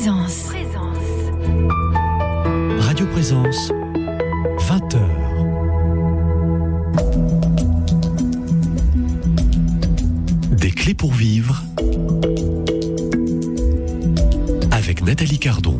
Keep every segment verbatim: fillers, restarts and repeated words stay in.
Présence. Radio Présence, vingt heures. Des clés pour vivre avec Nathalie Cardon.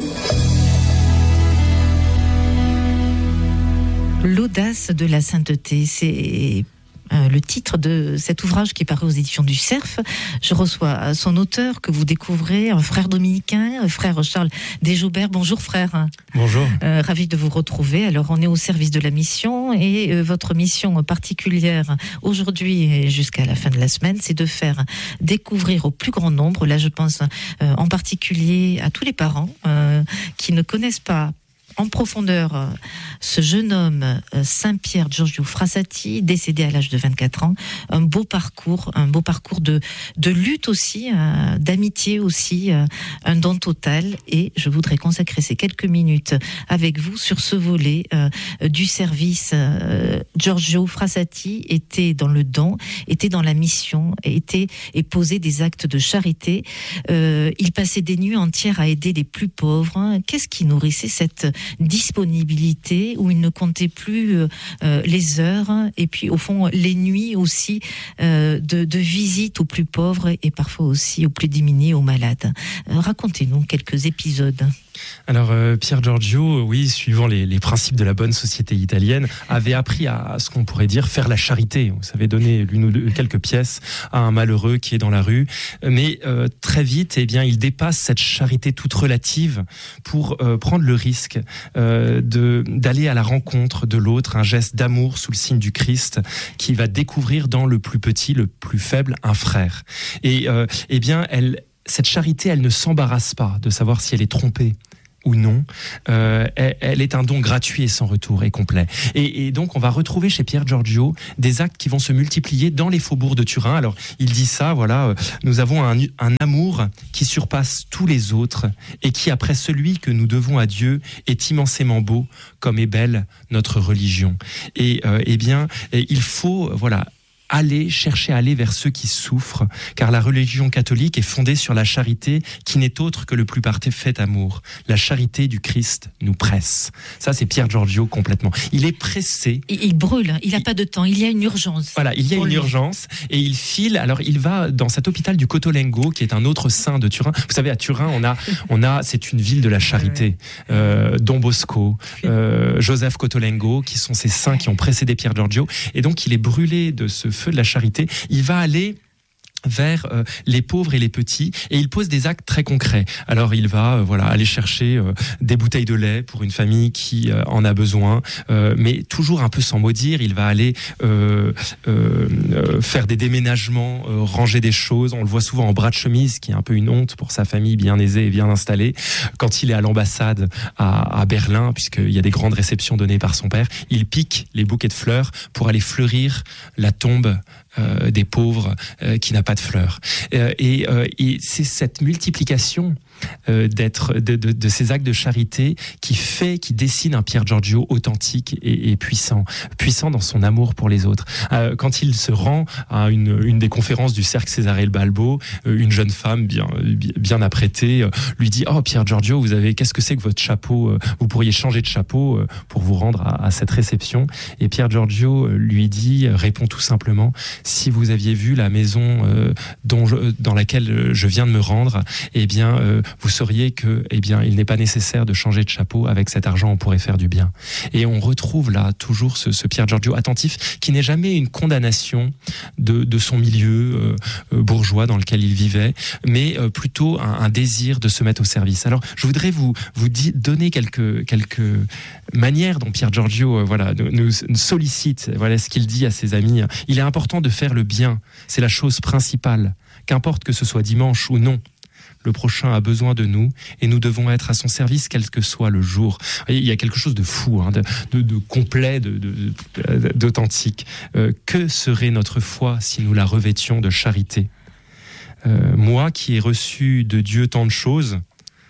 L'audace de la sainteté, c'est euh, le titre de cet ouvrage qui est paru aux éditions du Cerf. Je reçois son auteur que vous découvrez, un frère dominicain, frère Charles Desjaubert. Bonjour frère. Bonjour. Euh, ravi de vous retrouver. Alors on est au service de la mission et euh, votre mission particulière aujourd'hui et jusqu'à la fin de la semaine, c'est de faire découvrir au plus grand nombre, là je pense euh, en particulier à tous les parents euh, qui ne connaissent pas en profondeur euh, ce jeune homme euh, Saint-Pierre Giorgio Frassati, décédé à l'âge de vingt-quatre ans. Un beau parcours, un beau parcours de, de lutte aussi, euh, d'amitié aussi, euh, un don total. Et je voudrais consacrer ces quelques minutes avec vous sur ce volet euh, du service. Euh, Giorgio Frassati était dans le don, était dans la mission, était et posait des actes de charité. Euh, il passait des nuits entières à aider les plus pauvres. Qu'est-ce qui nourrissait cette disponibilité où il ne comptait plus euh, les heures et puis au fond les nuits aussi euh, de, de visite aux plus pauvres et parfois aussi aux plus démunis, aux malades. Euh, racontez-nous quelques épisodes. Alors euh, Pierre Giorgio, oui, suivant les, les principes de la bonne société italienne, avait appris à, à ce qu'on pourrait dire faire la charité. Vous savez, donner l'une ou deux, quelques pièces à un malheureux qui est dans la rue. Mais euh, très vite, eh bien, il dépasse cette charité toute relative pour euh, prendre le risque euh, de d'aller à la rencontre de l'autre, un geste d'amour sous le signe du Christ qui va découvrir dans le plus petit, le plus faible, un frère. Et euh, eh bien, elle, cette charité, elle ne s'embarrasse pas de savoir si elle est trompée ou non, euh, elle, elle est un don gratuit et sans retour et complet. Et, et donc on va retrouver chez Pierre Giorgio des actes qui vont se multiplier dans les faubourgs de Turin. Alors il dit ça, voilà, euh, nous avons un, un amour qui surpasse tous les autres et qui, après celui que nous devons à Dieu, est immensément beau, comme est belle notre religion. Et euh, eh bien, il faut, voilà, aller, chercher à aller vers ceux qui souffrent, car la religion catholique est fondée sur la charité qui n'est autre que le plus parfait amour. La charité du Christ nous presse. Ça, c'est Pierre Giorgio complètement. Il est pressé. Il, il brûle, il n'a pas de temps, il y a une urgence. Voilà, il y a une lui. urgence et il file. Alors, il va dans cet hôpital du Cotolengo, qui est un autre saint de Turin. Vous savez, à Turin, on a, on a, c'est une ville de la charité. Euh, Don Bosco, euh, Joseph Cotolengo, qui sont ces saints qui ont précédé Pierre Giorgio. Et donc, il est brûlé de ce feu de la charité, il va aller vers euh, les pauvres et les petits et il pose des actes très concrets. Alors il va euh, voilà aller chercher euh, des bouteilles de lait pour une famille qui euh, en a besoin, euh, mais toujours un peu sans maudire. Il va aller euh, euh, euh, faire des déménagements, euh, ranger des choses. On le voit souvent en bras de chemise, qui est un peu une honte pour sa famille bien aisée et bien installée. Quand il est à l'ambassade à, à Berlin, puisqu'il y a des grandes réceptions données par son père, il pique les bouquets de fleurs pour aller fleurir la tombe Euh, des pauvres euh, qui n'a pas de fleurs. Euh, et, euh, et c'est cette multiplication euh, d'être, de, de, de ces actes de charité qui fait, qui dessine un Pierre Giorgio authentique et, et puissant, puissant dans son amour pour les autres. Euh, quand il se rend à une, une des conférences du Cercle Cesare El Balbo, euh, une jeune femme bien, bien apprêtée euh, lui dit « Oh Pierre Giorgio, vous avez, qu'est-ce que c'est que votre chapeau euh, Vous pourriez changer de chapeau euh, pour vous rendre à, à cette réception. » Et Pierre Giorgio lui dit, répond tout simplement « Si vous aviez vu la maison euh, dont je, dans laquelle je viens de me rendre, eh bien, euh, vous sauriez que, eh bien, il n'est pas nécessaire de changer de chapeau. Avec cet argent, on pourrait faire du bien. » Et on retrouve là toujours ce, ce Pierre Giorgio attentif, qui n'est jamais une condamnation de, de son milieu euh, bourgeois dans lequel il vivait, mais euh, plutôt un, un désir de se mettre au service. Alors, je voudrais vous vous di- donner quelques quelques manières dont Pierre Giorgio, euh, voilà, nous, nous sollicite. Voilà ce qu'il dit à ses amis. Il est important de faire le bien, c'est la chose principale. Qu'importe que ce soit dimanche ou non, le prochain a besoin de nous et nous devons être à son service quel que soit le jour. Il y a quelque chose de fou, hein, de, de, de complet, de, de, de, d'authentique. Euh, que serait notre foi si nous la revêtions de charité ? euh, Moi qui ai reçu de Dieu tant de choses,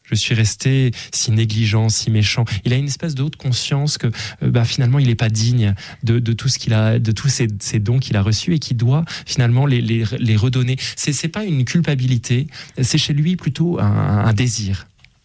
je suis resté si négligent, si méchant. Il a une espèce de haute conscience que euh, bah, finalement il n'est pas digne de, de tout ce qu'il a, de tous ces, ces dons qu'il a reçus et qu'il doit finalement les, les, les redonner. C'est, c'est pas une culpabilité, c'est chez lui plutôt un, un désir.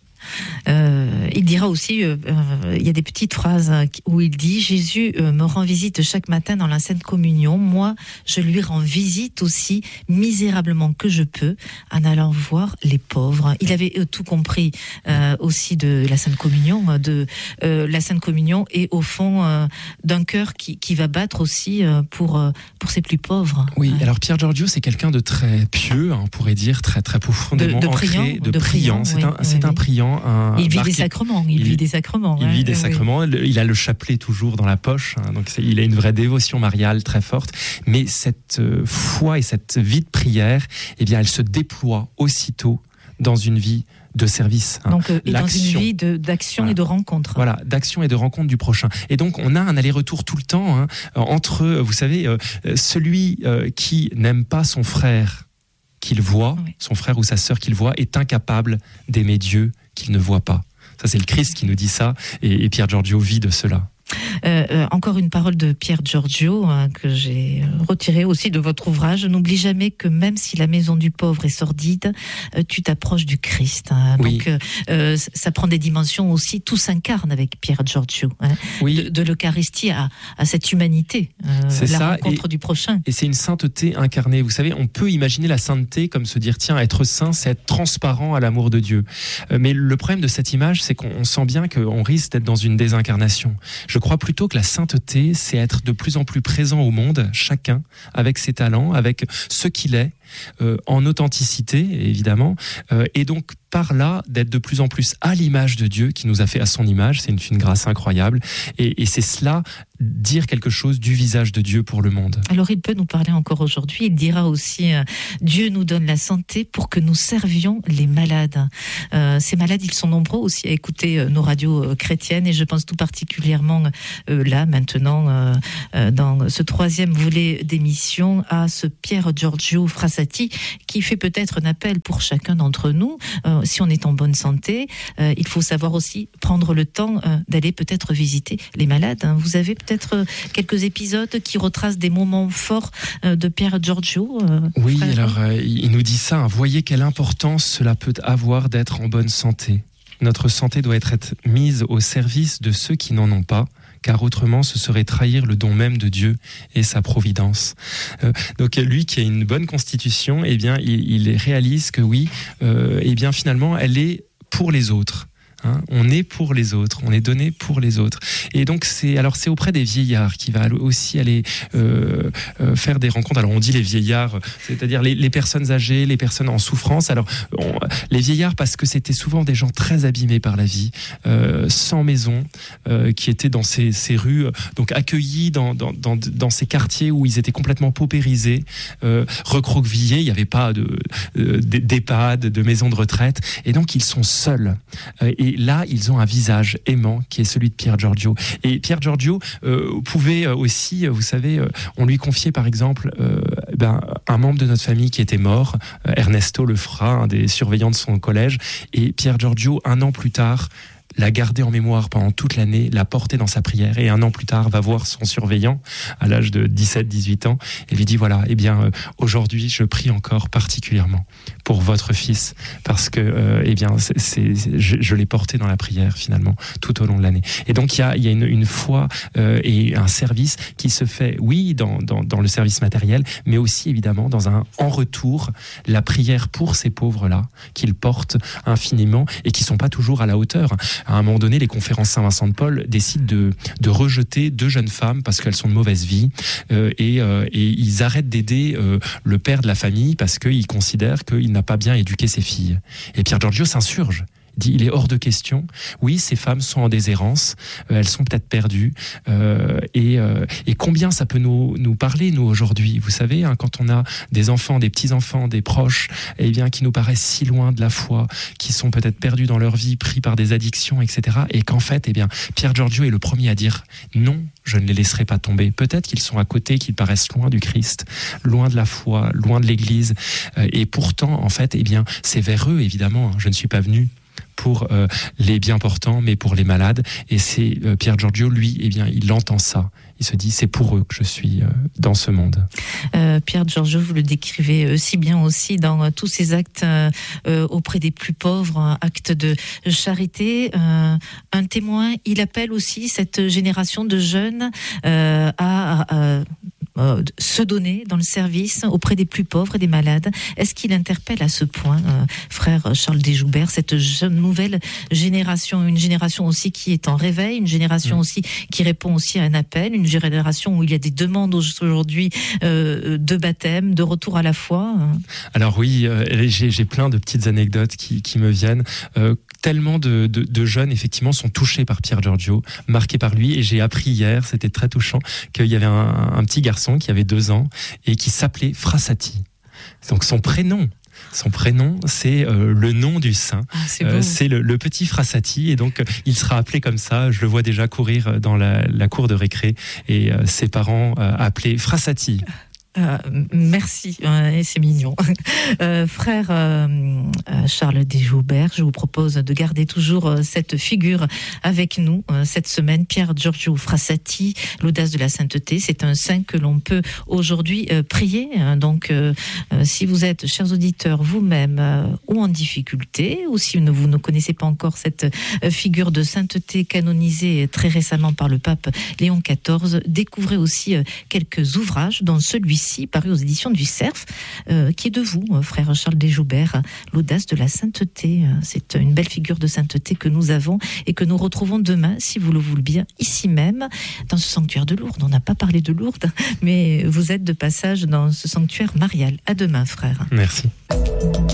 Euh, il dira aussi, euh, euh, il y a des petites phrases où il dit « Jésus euh, me rend visite chaque matin dans la Sainte Communion. Moi, je lui rends visite aussi, misérablement que je peux, en allant voir les pauvres. » Il avait euh, tout compris euh, aussi de la Sainte Communion, de euh, la Sainte Communion et au fond euh, d'un cœur qui, qui va battre aussi euh, pour, euh, pour ses plus pauvres. Oui, ouais. Alors Pier Giorgio, c'est quelqu'un de très pieux, hein, on pourrait dire, très, très profondément de, de ancré, priant, de, de priant. priant. C'est, oui, un, c'est oui, un oui. priant. Un il vit marqué, des sacrements, il, il vit des sacrements. Il hein, vit des oui. sacrements, il a le chapelet toujours dans la poche, hein, donc c'est, il a une vraie dévotion mariale très forte, mais cette euh, foi et cette vie de prière, eh bien, elle se déploie aussitôt dans une vie de service. Hein. Donc, euh, et dans une vie de, d'action voilà. et de rencontre. Voilà, d'action et de rencontre du prochain. Et donc, on a un aller-retour tout le temps hein, entre, vous savez, euh, celui euh, qui n'aime pas son frère qu'il voit, oui. son frère ou sa sœur qu'il voit, est incapable d'aimer Dieu qu'il ne voit pas. Ça, c'est le Christ qui nous dit ça, et, et Pier Giorgio vit de cela. Euh, euh, encore une parole de Pier Giorgio hein, que j'ai retirée aussi de votre ouvrage. N'oublie jamais que même si la maison du pauvre est sordide, euh, tu t'approches du Christ. Hein. Oui. Donc, euh, euh, ça prend des dimensions aussi. Tout s'incarne avec Pier Giorgio. Hein. Oui. De, de l'Eucharistie à, à cette humanité, euh, c'est la ça. rencontre et, du prochain. Et c'est une sainteté incarnée. Vous savez, on peut imaginer la sainteté comme se dire tiens, être saint, c'est être transparent à l'amour de Dieu. Euh, mais le problème de cette image, c'est qu'on sent bien qu'on risque d'être dans une désincarnation. Je crois plutôt que la sainteté, c'est être de plus en plus présent au monde, chacun, avec ses talents, avec ce qu'il est, euh, en authenticité, évidemment, euh, et donc par là, d'être de plus en plus à l'image de Dieu, qui nous a fait à son image, c'est une, une grâce incroyable, et, et c'est cela, dire quelque chose du visage de Dieu pour le monde. Alors il peut nous parler encore aujourd'hui, il dira aussi euh, Dieu nous donne la santé pour que nous servions les malades. Euh, ces malades, ils sont nombreux aussi à écouter euh, nos radios euh, chrétiennes, et je pense tout particulièrement euh, là, maintenant, euh, euh, dans ce troisième volet d'émission, à ce Pier Giorgio Frassati, qui fait peut-être un appel pour chacun d'entre nous. Euh, si on est en bonne santé, euh, il faut savoir aussi prendre le temps euh, d'aller peut-être visiter les malades. Hein. Vous avez peut-être euh, quelques épisodes qui retracent des moments forts euh, de Pier Giorgio euh, Oui, frère. alors euh, il nous dit ça, hein, voyez quelle importance cela peut avoir d'être en bonne santé. Notre santé doit être mise au service de ceux qui n'en ont pas, car autrement ce serait trahir le don même de Dieu et sa providence. Euh, donc lui qui a une bonne constitution, eh bien il, il réalise que oui, euh, eh bien finalement elle est pour les autres. Hein, on est pour les autres, on est donné pour les autres. Et donc c'est alors c'est auprès des vieillards qui va aussi aller euh, euh, faire des rencontres. Alors on dit les vieillards, c'est-à-dire les, les personnes âgées, les personnes en souffrance. Alors on, les vieillards parce que c'était souvent des gens très abîmés par la vie, euh, sans maison, euh, qui étaient dans ces, ces rues, donc accueillis dans, dans, dans, dans ces quartiers où ils étaient complètement paupérisés, euh, recroquevillés. Il n'y avait pas de, de, d'EHPAD, de maison de retraite, et donc ils sont seuls. Euh, et là, ils ont un visage aimant qui est celui de Pier Giorgio. Et Pier Giorgio euh, pouvait aussi, vous savez, euh, on lui confiait par exemple euh, ben, un membre de notre famille qui était mort, euh, Ernesto Lefra, un des surveillants de son collège, et Pier Giorgio, un an plus tard, l'a gardé en mémoire pendant toute l'année, l'a porté dans sa prière, et un an plus tard va voir son surveillant à l'âge de dix-sept dix-huit ans et lui dit voilà, eh bien euh, aujourd'hui je prie encore particulièrement pour votre fils parce que euh, eh bien c'est, c'est, c'est, je, je l'ai porté dans la prière finalement tout au long de l'année. Et donc il y a, il y a une, une foi euh, et un service qui se fait, oui, dans, dans, dans le service matériel, mais aussi évidemment dans un en retour la prière pour ces pauvres-là qu'ils portent infiniment et qui sont pas toujours à la hauteur. À un moment donné, les conférences Saint-Vincent de Paul décident de, de rejeter deux jeunes femmes parce qu'elles sont de mauvaise vie euh, et, euh, et ils arrêtent d'aider euh, le père de la famille parce qu'ils considèrent qu'il n'a pas bien éduqué ses filles. Et Pier Giorgio s'insurge. Dit, il est hors de question. Oui, ces femmes sont en déshérence, euh, elles sont peut-être perdues. Euh, et, euh, et combien ça peut nous, nous parler, nous, aujourd'hui. Vous savez, hein, quand on a des enfants, des petits-enfants, des proches, eh bien, qui nous paraissent si loin de la foi, qui sont peut-être perdus dans leur vie, pris par des addictions, et cetera. Et qu'en fait, eh bien, Pier Giorgio est le premier à dire non, je ne les laisserai pas tomber. Peut-être qu'ils sont à côté, qu'ils paraissent loin du Christ, loin de la foi, loin de l'Église. Euh, et pourtant, en fait, eh bien, c'est vers eux, évidemment. Hein, je ne suis pas venu pour euh, les bien portants, mais pour les malades. Et c'est euh, Pier Giorgio, lui, eh bien, il entend ça. Il se dit, c'est pour eux que je suis euh, dans ce monde. Euh, Pier Giorgio, vous le décrivez euh, si bien aussi dans euh, tous ces actes euh, euh, auprès des plus pauvres, hein, actes de charité. Euh, un témoin, il appelle aussi cette génération de jeunes euh, à... à, à Euh, se donner dans le service auprès des plus pauvres et des malades. Est-ce qu'il interpelle à ce point, euh, frère Charles Desjoubert, cette jeune, nouvelle génération, une génération aussi qui est en réveil, une génération mmh. aussi qui répond aussi à un appel, une génération où il y a des demandes aujourd'hui euh, de baptême, de retour à la foi? Alors oui, euh, j'ai, j'ai plein de petites anecdotes qui, qui me viennent. Euh, tellement de, de, de jeunes, effectivement, sont touchés par Pier Giorgio, marqués par lui. Et j'ai appris hier, c'était très touchant, qu'il y avait un, un petit garçon qui avait deux ans et qui s'appelait Frassati. Donc son prénom, son prénom, c'est euh, le nom du saint. Ah, c'est, euh, c'est le, le petit Frassati, et donc euh, il sera appelé comme ça. Je le vois déjà courir dans la, la cour de récré, et euh, ses parents euh, appelés Frassati. Euh, merci, euh, c'est mignon. Euh, frère euh, Charles Desjoubert, je vous propose de garder toujours euh, cette figure avec nous euh, cette semaine. Pier Giorgio Frassati, l'audace de la sainteté, c'est un saint que l'on peut aujourd'hui euh, prier. Donc, euh, euh, si vous êtes, chers auditeurs, vous-même euh, ou en difficulté, ou si vous ne, vous ne connaissez pas encore cette euh, figure de sainteté canonisée très récemment par le pape Léon quatorze, découvrez aussi euh, quelques ouvrages, dont celui-ci paru aux éditions du Cerf, euh, qui est de vous, frère Charles Desjoubert, l'audace de la sainteté. C'est une belle figure de sainteté que nous avons et que nous retrouvons demain, si vous le voulez bien, ici même, dans ce sanctuaire de Lourdes. On n'a pas parlé de Lourdes, mais vous êtes de passage dans ce sanctuaire marial. À demain, frère. Merci.